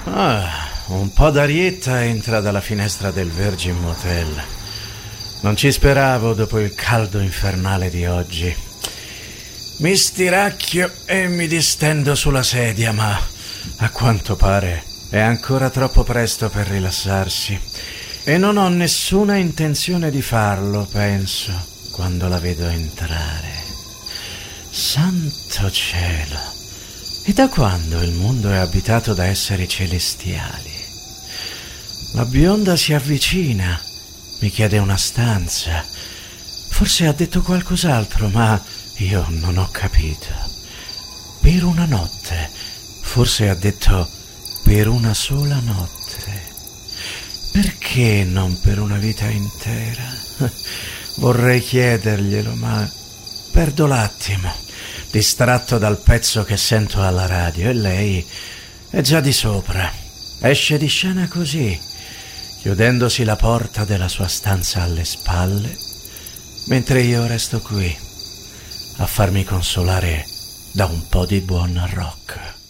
Un po' d'arietta entra dalla finestra del Virgin Motel. Non ci speravo dopo il caldo infernale di oggi. Mi stiracchio e mi distendo sulla sedia, ma a quanto pare è ancora troppo presto per rilassarsi. E non ho nessuna intenzione di farlo, penso, quando la vedo entrare. Santo cielo! E da quando il mondo è abitato da esseri celestiali? La bionda si avvicina, mi chiede una stanza. Forse ha detto qualcos'altro, ma io non ho capito. Per una notte. Forse ha detto per una sola notte. Perché non per una vita intera? Vorrei chiederglielo, ma perdo l'attimo, distratto dal pezzo che sento alla radio, e lei è già di sopra. Esce di scena così, chiudendosi la porta della sua stanza alle spalle, mentre io resto qui a farmi consolare da un po' di buon rock.